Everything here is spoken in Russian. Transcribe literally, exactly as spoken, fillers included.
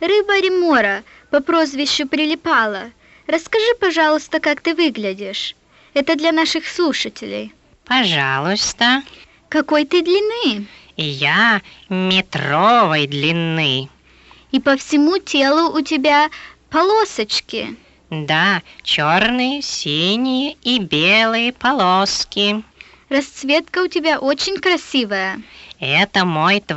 рыба ремора по прозвищу Прилипала. Расскажи, пожалуйста, как ты выглядишь. Это для наших слушателей. Пожалуйста. Какой ты длины? Я метровой длины. И по всему телу у тебя полосочки. Да, черные, синие и белые полоски. Расцветка у тебя очень красивая. Это мой